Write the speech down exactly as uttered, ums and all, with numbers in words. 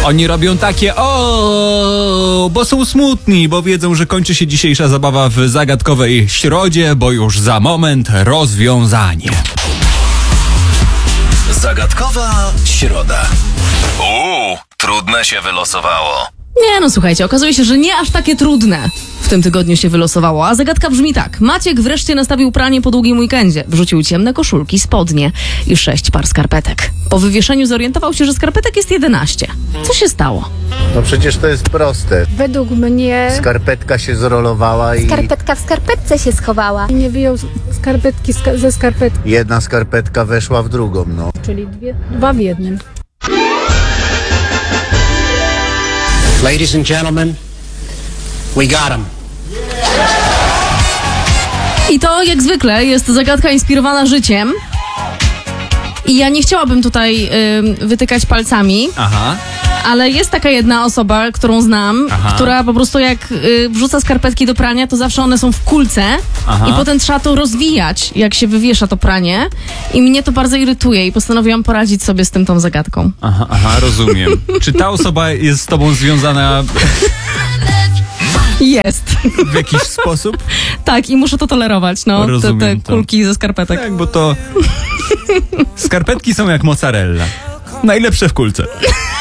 Oni robią takie o, bo są smutni, bo wiedzą, że kończy się dzisiejsza zabawa w zagadkowej środzie, bo już za moment rozwiązanie. Zagadkowa środa. Uuu, trudne się wylosowało. Nie no, słuchajcie, okazuje się, że nie aż takie trudne w tym tygodniu się wylosowało, a zagadka brzmi tak. Maciek wreszcie nastawił pranie po długim weekendzie. Wrzucił ciemne koszulki, spodnie i sześć par skarpetek. Po wywieszeniu zorientował się, że skarpetek jest jedenaście. Co się stało? No przecież to jest proste. Według mnie Skarpetka się zrolowała i Skarpetka w skarpetce się schowała. nie wyjął skarpetki ska- ze skarpetki, jedna skarpetka weszła w drugą, no. czyli dwie, dwa w jednym. Ladies and gentlemen, we got him. I to, jak zwykle, jest zagadka inspirowana życiem. I ja nie chciałabym tutaj y, wytykać palcami, Aha. ale jest taka jedna osoba, którą znam, Aha. która po prostu jak y, wrzuca skarpetki do prania, to zawsze one są w kulce. Aha. I potem trzeba to rozwijać, jak się wywiesza to pranie. I mnie to bardzo irytuje i postanowiłam poradzić sobie z tym tą zagadką. Aha, aha, rozumiem. Czy ta osoba jest z tobą związana Jest. w jakiś sposób? Tak, i muszę to tolerować, no, te, Rozumiem te to. kulki ze skarpetek. Tak, bo to skarpetki są jak mozzarella. Najlepsze w kulce.